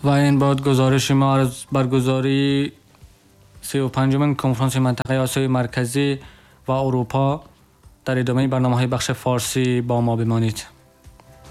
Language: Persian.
و این بود گزارش ما از برگزاری 35مین کنفرانس منطقه آسیای مرکزی و اروپا. در ادامه برنامه‌های بخش فارسی با ما بمانید.